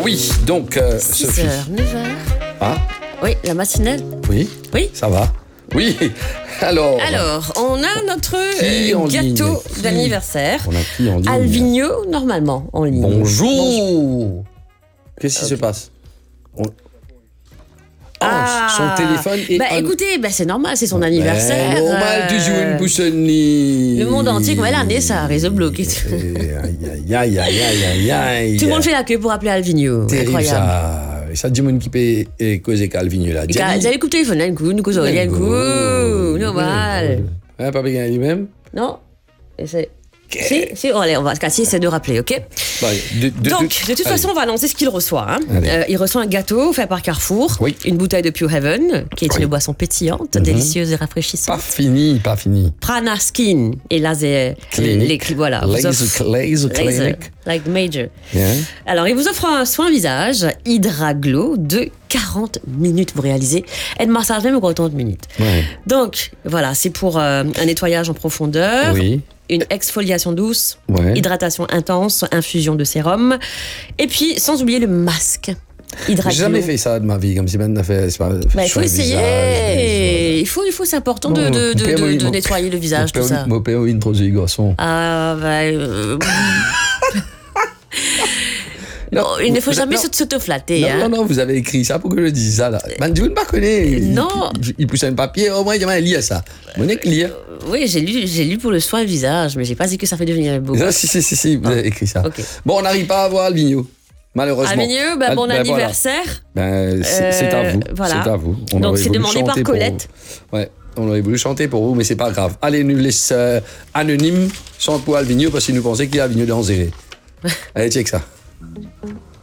oui, donc, Sophie. 6h, 9h. Ah, Oui, la matinale. oui, Oui. ça va. Oui, alors. Alors, on a notre Qui en ligne gâteau Qui d'anniversaire. On a qui en ligne Alvigno, normalement, en ligne. Bonjour. Qu'est-ce qui se passe son téléphone est écoutez, c'est normal, c'est son anniversaire. Normal, tu joues une boussonnie. Le monde entier, comme elle a né, ça a réseau bloqué. Aïe. Tout le monde fait la queue pour appeler Alvigno. Terrible Incroyable. ça. Ça, du monde qui peut causer qu'Alvigno là. Vous avez coupé le téléphone, un coup, nous causons rien, un coup. Normal. Pas bien lui-même. Non. Si, allez, on va se casser, c'est de rappeler, ok? Donc, de toute façon, on va annoncer ce qu'il reçoit. Hein. Il reçoit un gâteau fait par Carrefour, une bouteille de Pure Heaven, qui est une boisson pétillante, délicieuse et rafraîchissante. Pas fini. Prana Skin, et là, c'est voilà. Laser Clinic. Like Major. Yeah. Alors, il vous offre un soin visage, Hydra Glow, de 40 minutes pour réaliser, et de massage même pour autant de minutes. Ouais. Donc, voilà, c'est pour un nettoyage en profondeur. Oui. Une exfoliation douce, hydratation intense, infusion de sérum, et puis sans oublier le masque. J'ai jamais fait ça de ma vie, comme si Ben a fait. Il faut essayer. Il faut, c'est important de nettoyer le visage, tout ça. Mon père introduit garçon. Non, il ne faut jamais s'autoflatter. Non, vous avez écrit ça pour que je dise ça là. Ben, tu ne pas connaître. Non. Il pousse un papier, au moins il va lire ça. Mon est lire. Oui, j'ai lu pour le soin visage, mais j'ai pas dit que ça fait devenir beau. Si, vous avez écrit ça. Okay. Bon, on n'arrive pas à voir Alvigno, malheureusement. Alvigno, bon anniversaire. Voilà. C'est à vous. Voilà. C'est à vous. Donc c'est demandé par Colette. Ouais. On aurait voulu chanter pour vous, mais c'est pas grave. Allez, nous laisse anonyme, chante pour Alvigno, parce qu'il nous pensait qu'il y a Alvigno dans Zéré. Allez, check ça.